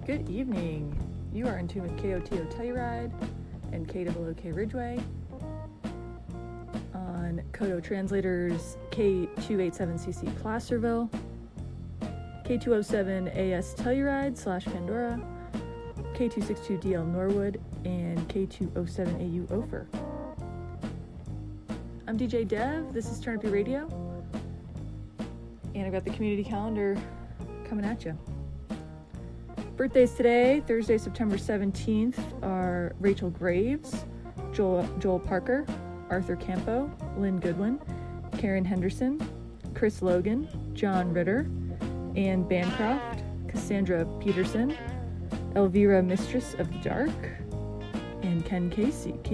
Good evening. You are in tune with KOTO Telluride and KOOK Ridgeway on Kodo Translators K287CC Placerville, K207AS Telluride / Pandora, K262DL Norwood, and K207AU Ophir. I'm DJ Dev. This is Turnipy Radio, and I've got the community calendar coming at you. Birthdays today, Thursday, September 17th, are Rachel Graves, Joel Parker, Arthur Campo, Lynn Goodwin, Karen Henderson, Chris Logan, John Ritter, Ann Bancroft, Cassandra Peterson, Elvira Mistress of the Dark, and Ken Casey.